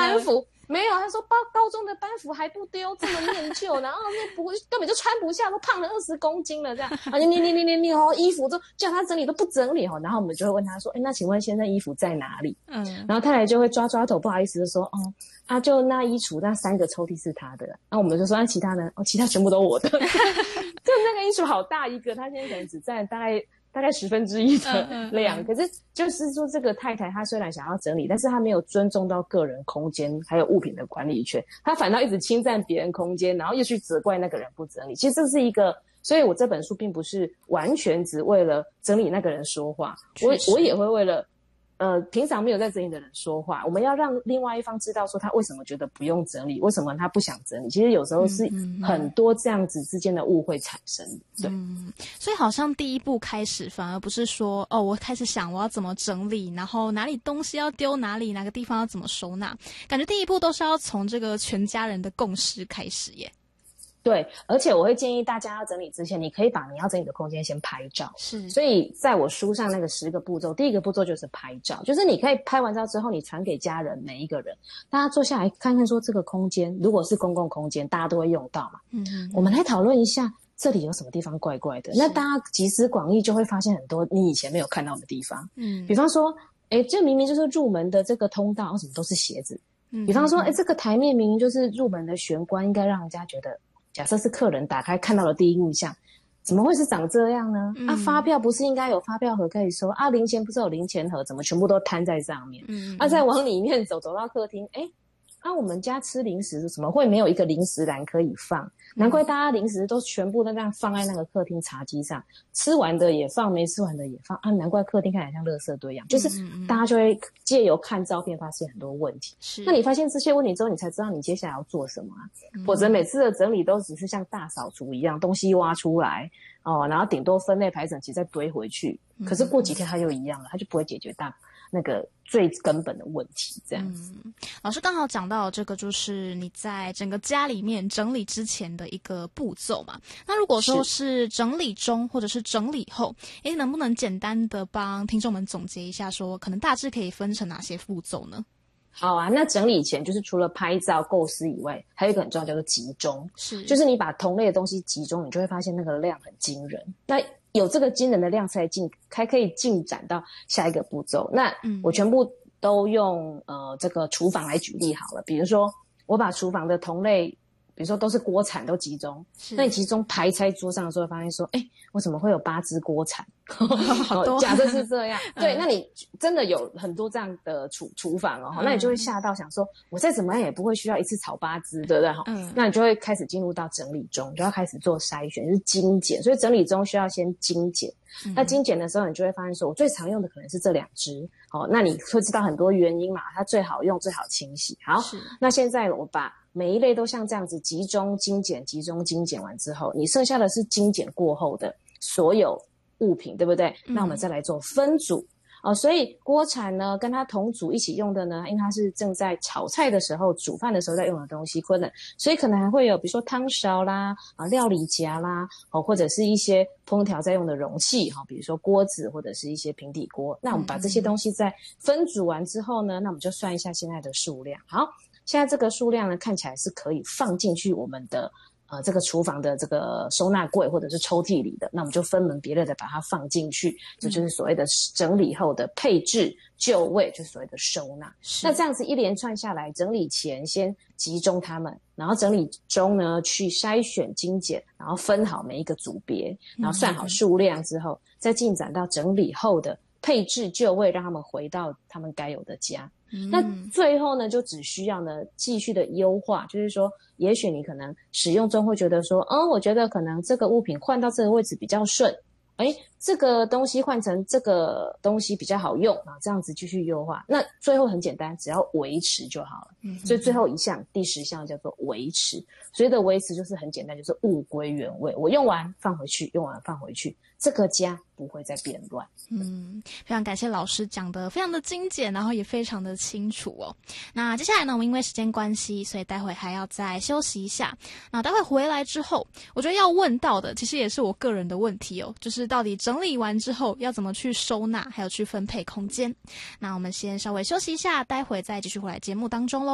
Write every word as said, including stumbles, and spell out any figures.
班服。没有，他说高高中的班服还不丢，这么念旧，然后那不根本就穿不下，都胖了二十公斤了这样。啊，你你你你你你哦，衣服都叫他整理都不整理哦，然后我们就会问他说，哎，那请问现在衣服在哪里？嗯，然后太太就会抓抓头，不好意思的说，哦，啊就那衣橱那三个抽屉是他的，然后我们就说那其他呢？哦，其他全部都我的。就那个衣橱好大一个，他现在可能只占大概。大概十分之一的量，嗯嗯嗯，可是就是说这个太太她虽然想要整理，但是她没有尊重到个人空间还有物品的管理权，她反倒一直侵占别人空间，然后又去责怪那个人不整理。其实这是一个，所以我这本书并不是完全只为了整理那个人说话，我我也会为了呃，平常没有在整理的人说话，我们要让另外一方知道说他为什么觉得不用整理，为什么他不想整理。其实有时候是很多这样子之间的误会产生的。对， 嗯，所以好像第一步开始反而不是说哦，我开始想我要怎么整理，然后哪里东西要丢哪里，哪个地方要怎么收纳，感觉第一步都是要从这个全家人的共识开始耶。 对，而且我会建议大家要整理之前，你可以把你要整理的空间先拍照。 是， 所以在我书上那个十个步骤，第一个步骤就是拍照，就是你可以拍完照之后，你传给家人每一个人，大家坐下来看看说这个空间，如果是公共空间，大家都会用到嘛。嗯嗯，我们来讨论一下这里有什么地方怪怪的。那大家集思广益，就会发现很多你以前没有看到的地方。嗯，比方说，诶，这明明就是入门的这个通道，为什么都是鞋子？嗯，比方说，诶，这个台面明明就是入门的玄关，应该让人家觉得。假设是客人打开看到的第一印象，怎么会是长这样呢？嗯、啊，发票不是应该有发票盒可以收啊？零钱不是有零钱盒，怎么全部都摊在上面？嗯，啊，再往里面走，走到客厅，哎，啊，我们家吃零食怎么会没有一个零食篮可以放？难怪大家零食都全部都这样放在那个客厅茶几上，吃完的也放，没吃完的也放啊！难怪客厅看起来像垃圾堆一样，就是大家就会借由看照片发现很多问题。那你发现这些问题之后，你才知道你接下来要做什么啊？嗯、否则每次的整理都只是像大扫除一样，东西挖出来哦，然后顶多分类排整齐再堆回去。可是过几天它又一样了，它就不会解决大那个最根本的问题，这样子。 嗯，老师刚好讲到这个，就是你在整个家里面整理之前的一个步骤嘛。那如果说是整理中或者是整理后，诶，能不能简单的帮听众们总结一下说，说可能大致可以分成哪些步骤呢？ 好啊，那整理前就是除了拍照构思以外，还有一个很重要叫做集中，是就是你把同类的东西集中，你就会发现那个量很惊人。那有这个惊人的量才进，才可以进展到下一个步骤。那我全部都用呃这个厨房来举例好了，比如说我把厨房的同类，比如说都是锅铲都集中，那你集中排在桌上的时候，发现说，哎，为什么会有八只锅铲？ 好多， 假设是这样，对，嗯、那你真的有很多这样的厨厨房哦，嗯、那你就会吓到，想说，我再怎么样也不会需要一次炒八只，对不对？嗯，那你就会开始进入到整理中，就要开始做筛选，就是精简。所以整理中需要先精简。嗯、那精简的时候，你就会发现说，我最常用的可能是这两只，哦，那你会知道很多原因嘛，它最好用，最好清洗。好，那现在我把每一类都像这样子集中精简、集中精简完之后，你剩下的是精简过后的所有物品，对不对？那我们再来做分组。嗯哦，所以锅铲呢，跟它同组一起用的呢，因为它是正在炒菜的时候、煮饭的时候在用的东西，可能所以可能还会有，比如说汤勺啦、啊料理夹啦，哦或者是一些烹调在用的容器，哈、哦，比如说锅子或者是一些平底锅。那我们把这些东西在分组完之后呢，那我们就算一下现在的数量。好，现在这个数量呢，看起来是可以放进去我们的。呃，这个厨房的这个收纳柜或者是抽屉里的，那我们就分门别类的把它放进去，这就是所谓的整理后的配置就位，就是所谓的收纳。那这样子一连串下来，整理前先集中它们，然后整理中呢去筛选精简，然后分好每一个组别，然后算好数量之后，再进展到整理后的配置就位，让他们回到他们该有的家。嗯、那最后呢，就只需要呢继续的优化，就是说，也许你可能使用中会觉得说，嗯，我觉得可能这个物品换到这个位置比较顺，诶，这个东西换成这个东西比较好用啊，这样子继续优化。那最后很简单，只要维持就好了。嗯，所以最后一项，第十项叫做维持。所谓的维持就是很简单，就是物归原位，我用完放回去，用完放回去，这个家不会再变乱。 嗯，非常感谢老师讲的非常的精简，然后也非常的清楚哦。那接下来呢，我们因为时间关系，所以待会还要再休息一下。那待会回来之后，我觉得要问到的，其实也是我个人的问题哦，就是到底整理完之后要怎么去收纳，还有去分配空间。那我们先稍微休息一下，待会再继续回来节目当中咯。